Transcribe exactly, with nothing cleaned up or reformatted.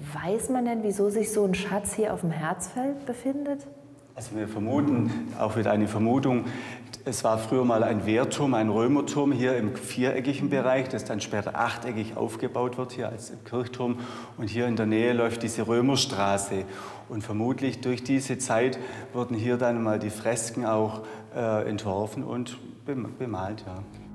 Weiß man denn, wieso sich so ein Schatz hier auf dem Herzfeld befindet? Also wir vermuten, auch wieder eine Vermutung, es war früher mal ein Wehrturm, ein Römerturm hier im viereckigen Bereich, das dann später achteckig aufgebaut wird, hier als Kirchturm. Und hier in der Nähe läuft diese Römerstraße. Und vermutlich durch diese Zeit wurden hier dann mal die Fresken auch äh, entworfen und bemalt. Ja.